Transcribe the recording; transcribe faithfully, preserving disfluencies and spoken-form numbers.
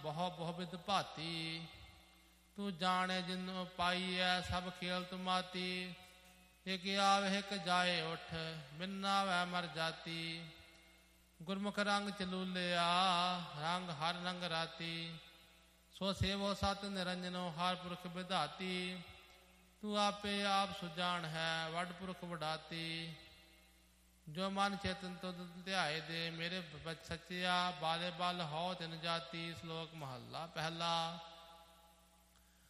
ਬਹੁ ਬਹੁ ਵਿਦ ਭਾਤੀ। ਤੂੰ ਜਾਣੇ ਜਿਨੂੰ ਪਾਈਐ ਸਭ ਖੇਲ ਤੁਮਾਤੀ। ਇਕ ਆਵਹਿ ਇਕ ਜਾਏ ਉਠ ਮਿੰਨਾ ਵੈ ਮਰ ਜਾਤੀ। ਗੁਰਮੁਖ ਰੰਗ ਚਲੂਲਿਆ ਰੰਗ ਹਰ ਰੰਗ ਰਾਤੀ। ਸੋ ਸੇਵੋ ਸਤ ਨਿਰੰਜਨੋ ਹਰ ਪੁਰਖ ਵਿਧਾਤੀ। ਤੂੰ ਆਪੇ ਆਪ ਸੁਜਾਨ ਹੈ ਵੱਡ ਪੁਰਖ ਵਡਾਤੀ। ਜੋ ਮਨ ਚੇਤਨ ਤੁਧ ਧਿਆਏ ਦੇ ਮੇਰੇ ਬਚ ਸੱਚਿਆ। ਬਾਲੇ ਬਲ ਹਉ ਤਿਨ ਜਾਤੀ। ਸ਼ਲੋਕ ਮਹੱਲਾ ਪਹਿਲਾ।